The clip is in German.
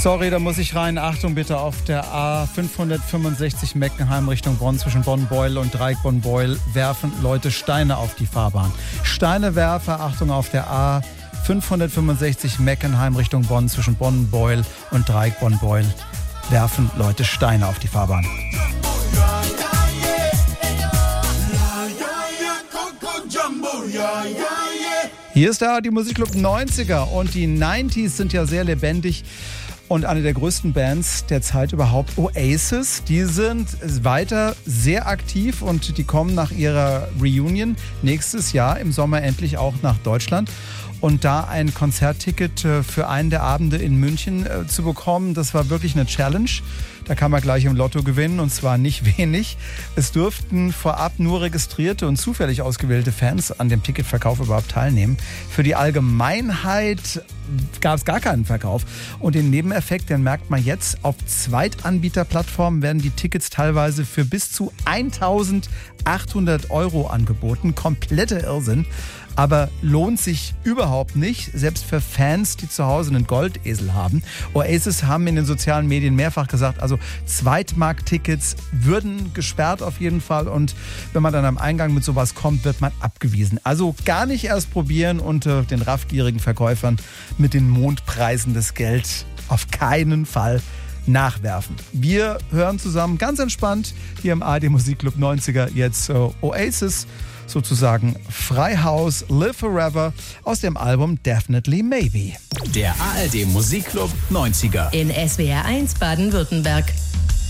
Sorry, da muss ich rein. Achtung bitte auf der A565 Meckenheim Richtung Bonn zwischen Bonn-Beuel und Dreieck Bonn-Beuel werfen Leute Steine auf die Fahrbahn. Steinewerfer, Achtung auf der A565 Meckenheim Richtung Bonn zwischen Bonn-Beuel und Dreieck Bonn-Beuel werfen Leute Steine auf die Fahrbahn. Hier ist der ARD Musikclub 90er und die 90s sind ja sehr lebendig und eine der größten Bands der Zeit überhaupt, Oasis. Die sind weiter sehr aktiv und die kommen nach ihrer Reunion nächstes Jahr im Sommer endlich auch nach Deutschland. Und da ein Konzertticket für einen der Abende in München zu bekommen, das war wirklich eine Challenge. Da kann man gleich im Lotto gewinnen und zwar nicht wenig. Es durften vorab nur registrierte und zufällig ausgewählte Fans an dem Ticketverkauf überhaupt teilnehmen. Für die Allgemeinheit gab es gar keinen Verkauf. Und den Nebeneffekt, den merkt man jetzt. Auf Zweitanbieterplattformen werden die Tickets teilweise für bis zu 1.800 € angeboten. Kompletter Irrsinn. Aber lohnt sich überhaupt nicht, selbst für Fans, die zu Hause einen Goldesel haben. Oasis haben in den sozialen Medien mehrfach gesagt, also Zweitmarkttickets würden gesperrt auf jeden Fall und wenn man dann am Eingang mit sowas kommt, wird man abgewiesen. Also gar nicht erst probieren und den raffgierigen Verkäufern mit den Mondpreisen das Geld auf keinen Fall nachwerfen. Wir hören zusammen ganz entspannt hier im ARD Musikclub 90er jetzt Oasis, sozusagen Freihaus, Live Forever aus dem Album Definitely Maybe. Der ARD Musikclub 90er. In SWR 1 Baden-Württemberg.